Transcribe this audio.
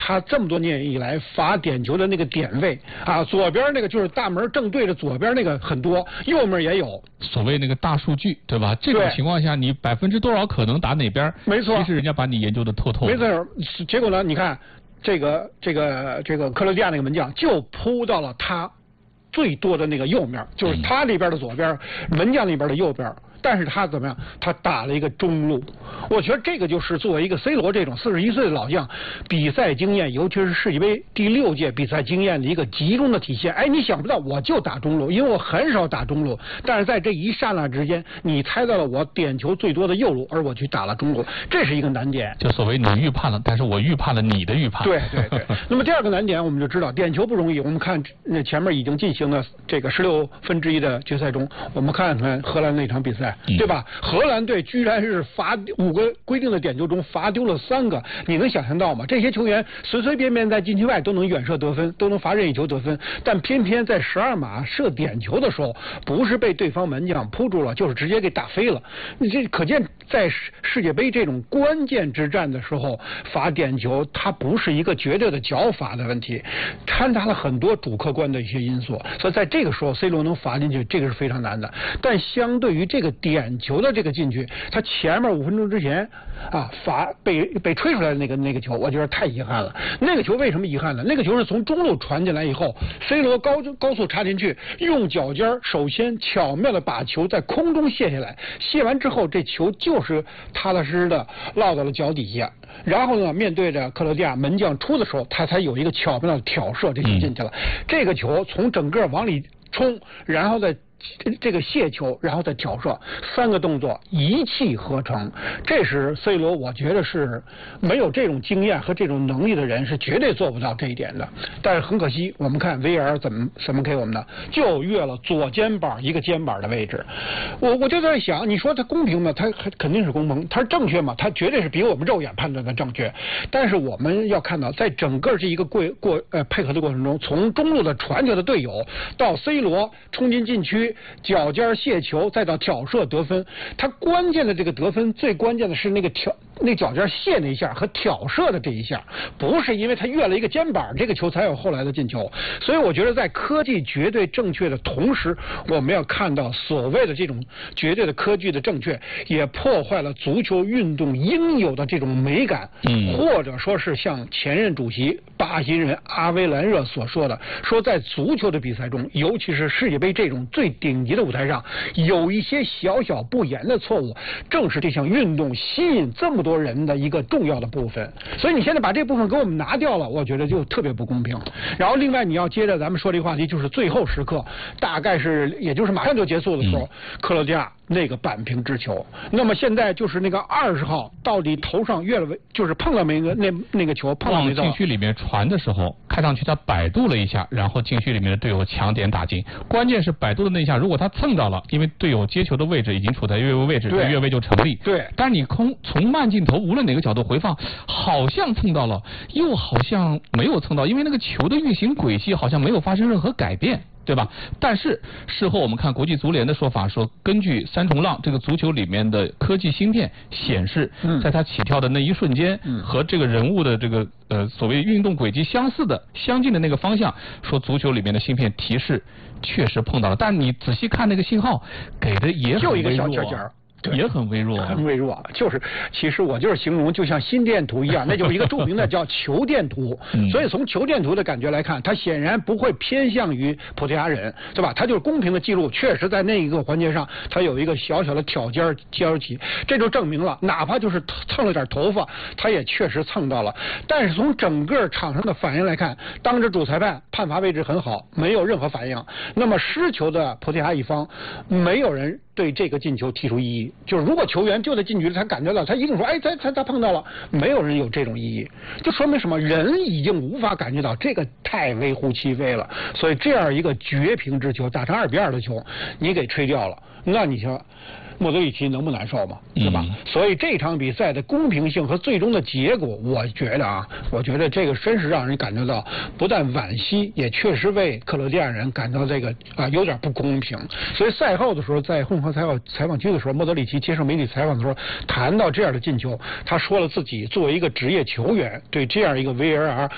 他这么多年以来罚点球的那个点位啊，左边那个就是大门正对着左边那个很多，右面也有。 所谓那个大数据，对吧？这种情况下，你多少可能打哪边？ 没错， 其实人家把你研究的透透。 没错，结果呢，你看这个克罗地亚那个门将就扑到了他最多的那个右面，就是他那边的左边，门将那边的右边。但是他怎么样？他打了一个中路，我觉得这个就是作为一个 C 罗这种41岁的老将，比赛经验，尤其是世界杯第6届比赛经验的一个集中的体现。哎，你想不到，我就打中路，因为我很少打中路，但是在这一刹那之间，你猜到了我点球最多的右路，而我去打了中路，这是一个难点。 就所谓你预判了，但是我预判了你的预判。 对。那么第二个难点，我们就知道点球不容易。我们看那前面已经进行了这个1/16的决赛中，我们看看荷兰那场比赛。对吧？荷兰队居然是罚5个规定的点球中罚丢了3个，你能想象到吗？这些球员随随便便在禁区外都能远射得分，都能罚任意球得分，但偏偏在12码射点球的时候，不是被对方门将扑住了，就是直接给打飞了。你这可见，在世界杯这种关键之战的时候，罚点球它不是一个绝对的脚法的问题，掺杂了很多主客观的一些因素，所以在这个时候 C 罗能罚进去，这个是非常难的。但相对于这个点球的这个进去，他前面5分钟之前啊被吹出来的那个球，我觉得太遗憾了。那个球为什么遗憾呢？那个球是从中路传进来以后 ，C 罗高速插进去，用脚尖首先巧妙的把球在空中卸下来，卸完之后这球就是踏踏实实的落到了脚底下。然后呢，面对着克罗地亚门将出的时候，他才有一个巧妙的挑射，这球进去了。这个球从整个往里冲，然后再这个卸球，然后再挑射，3个动作一气呵成，这是 C 罗，我觉得是没有这种经验和这种能力的人是绝对做不到这一点的。但是很可惜，我们看 VAR 怎么给我们的，就越了左肩膀一个肩膀的位置。我就在想，你说他公平吗？他肯定是公平，他是正确吗？他绝对是比我们肉眼判断的正确。但是我们要看到，在整个这一个配合的过程中，从中路的传球的队友到 C 罗冲进禁区，脚尖卸球，再到挑射得分，他关键的这个得分最关键的是那脚尖卸那一下和挑射的这一下，不是因为他越了一个肩膀，这个球才有后来的进球。所以我觉得在科技绝对正确的同时，我们要看到所谓的这种绝对的科技的正确，也破坏了足球运动应有的这种美感。或者说是像前任主席巴西人阿维兰热所说的，说在足球的比赛中，尤其是世界杯这种最顶级的舞台上，有一些小小不言的错误，正是这项运动吸引这么多人的一个重要的部分。所以你现在把这部分给我们拿掉了，我觉得就特别不公平。然后另外你要接着咱们说这个话题，就是最后时刻，大概是也就是马上就结束的时候，克罗地亚那个扳平之球。那么现在就是那个20号到底头上越了就是碰到没那个球碰到没到禁区里面传的时候，看上去他摆渡了一下，然后禁区里面的队友抢点打进。关键是摆渡的那一下，如果他蹭到了，因为队友接球的位置已经处在越位位置，越位就成立。 对。 但是你从慢镜头无论哪个角度回放，好像蹭到了，又好像没有蹭到，因为那个球的运行轨迹好像没有发生任何改变。对吧？但是事后我们看国际足联的说法说，根据3重浪这个足球里面的科技芯片显示，在它起跳的那一瞬间，和这个人物的这个所谓运动轨迹相近的那个方向，说足球里面的芯片提示确实碰到了，但你仔细看那个信号给的也很微弱， 就一个小尖尖。 也很微弱， 很微弱。其实我就是形容，就像心电图一样，那就是一个著名的叫球电图。所以从球电图的感觉来看，它显然不会偏向于葡萄牙人，对吧？它就是公平的记录，确实在那一个环节上，它有一个小小的挑尖起，这就证明了，哪怕就是蹭了点头发，它也确实蹭到了。但是从整个场上的反应来看，当着主裁判判罚位置很好，没有任何反应。那么失球的葡萄牙一方，没有人对这个进球提出异议。就是如果球员就在禁区里，他感觉到，他一定说，哎，他碰到了，没有人有这种异议，就说明什么？人已经无法感觉到，这个太微乎其微了。所以这样一个绝平之球，打成2-2的球，你给吹掉了，那你说莫德里奇能不难受吗？对吧？所以这场比赛的公平性和最终的结果，我觉得这个真是让人感觉到不但惋惜，也确实为克罗地亚人感到这个有点不公平。所以赛后的时候，在混合采访区的时候，莫德里奇接受媒体采访的时候，谈到这样的进球，他说了自己作为一个职业球员对这样一个 VAR